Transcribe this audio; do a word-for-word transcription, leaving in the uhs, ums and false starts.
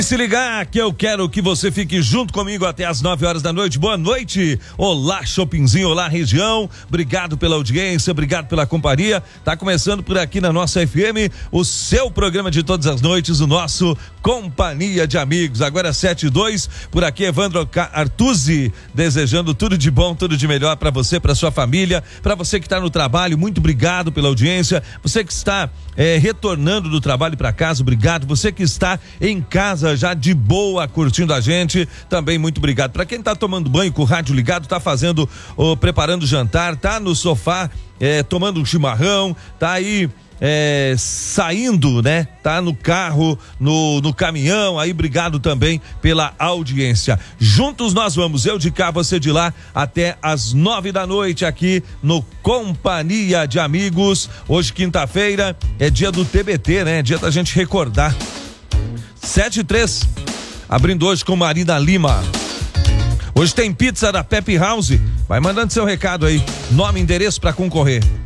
Se ligar que eu quero que você fique junto comigo até as nove horas da noite. Boa noite. Olá, Shoppingzinho, olá, região. Obrigado pela audiência, obrigado pela companhia. Tá começando por aqui na nossa F M, o seu programa de todas as noites, o nosso Companhia de Amigos. Agora sete e dois, por aqui Evandro Artuzzi, desejando tudo de bom, tudo de melhor para você, para sua família, para você que está no trabalho, muito obrigado pela audiência. Você que está é, retornando do trabalho para casa, obrigado. Você que está em casa já de boa, curtindo a gente, também muito obrigado. Para quem tá tomando banho com o rádio ligado, tá fazendo, oh, preparando jantar, tá no sofá, é, tomando um chimarrão, tá aí é, saindo, né? Tá no carro, no, no caminhão, aí obrigado também pela audiência. Juntos nós vamos, eu de cá, você de lá, até as nove da noite aqui no Companhia de Amigos. Hoje, quinta-feira, é dia do T B T, né? Dia da gente recordar. sete e três, abrindo hoje com Marina Lima. Hoje tem pizza da Pepe House. Vai mandando seu recado aí, nome e endereço para concorrer.